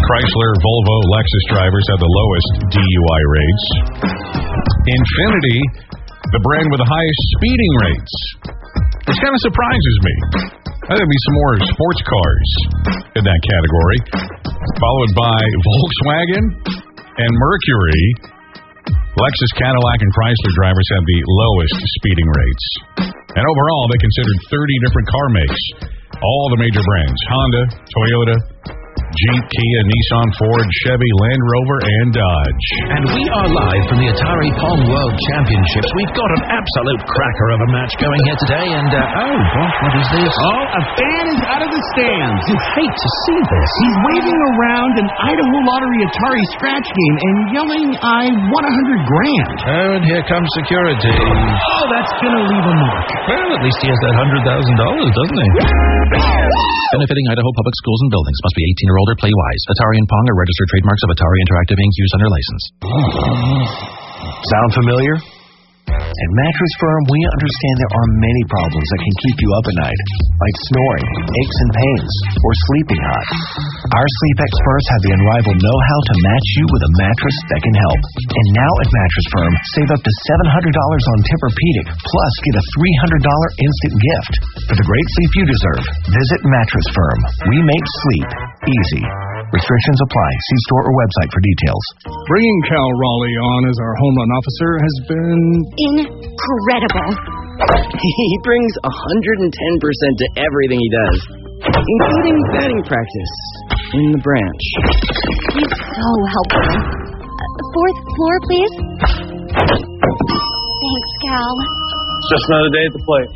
Chrysler, Volvo, Lexus drivers have the lowest DUI rates. Infiniti, the brand with the highest speeding rates, which kind of surprises me. I think there'd be some more sports cars in that category, followed by Volkswagen and Mercury. Lexus, Cadillac, and Chrysler drivers have the lowest speeding rates. And overall, they considered 30 different car makes. All the major brands: Honda, Toyota, Jeep, Kia, Nissan, Ford, Chevy, Land Rover, and Dodge. And we are live from the Atari Pong World Championships. We've got an absolute cracker of a match going here today, and oh gosh, what is this? Oh, a fan is out of the stands. You hate to see this. He's waving around an Idaho Lottery Atari scratch game and yelling, "I won $100,000." Oh, and here comes security. Oh, that's gonna leave a mark. Well, at least he has that $100,000, doesn't he? Benefiting Idaho Public Schools and Buildings. Must be 18 or older. Play wise. Atari and Pong are registered trademarks of Atari Interactive Inc. Used under license. Sound familiar? At Mattress Firm, we understand there are many problems that can keep you up at night, like snoring, aches and pains, or sleeping hot. Our sleep experts have the unrivaled know-how to match you with a mattress that can help. And now at Mattress Firm, save up to $700 on Tempur-Pedic, plus get a $300 instant gift. For the great sleep you deserve, visit Mattress Firm. We make sleep easy. Restrictions apply. See store or website for details. Bringing Cal Raleigh on as our home run officer has been incredible. He brings 110% to everything he does, including batting practice in the branch. He's so helpful. 4th floor, please. Thanks, Cal. Just another day at the plate.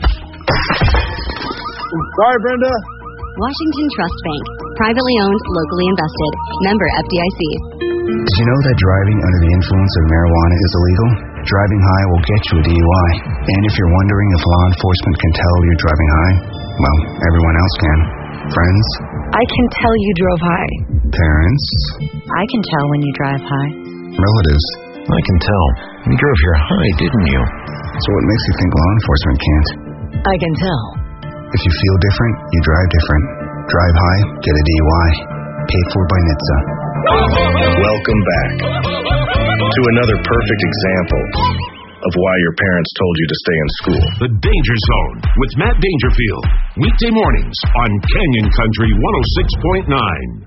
Sorry, Brenda. Washington Trust Bank. Privately owned, locally invested. Member FDIC. Did you know that driving under the influence of marijuana is illegal? Driving high will get you a DUI. And if you're wondering if law enforcement can tell you're driving high, well, everyone else can. Friends? I can tell you drove high. Parents? I can tell when you drive high. Relatives? I can tell. You drove here high, didn't you? So what makes you think law enforcement can't? I can tell. If you feel different, you drive different. Drive high, get a DUI. Paid for by NHTSA. Welcome back to another perfect example of why your parents told you to stay in school. The Danger Zone with Matt Dangerfield. Weekday mornings on Canyon Country 106.9.